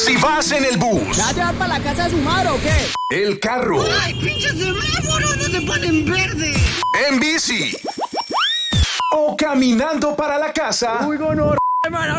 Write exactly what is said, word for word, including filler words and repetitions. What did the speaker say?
Si vas en el bus. ¿Me vas a llevar para la casa de su madre o qué? El carro. ¡Ay, pinche semáforo! ¡No se ponen verde! En bici. O caminando para la casa. Uy, gonorrea, hermano.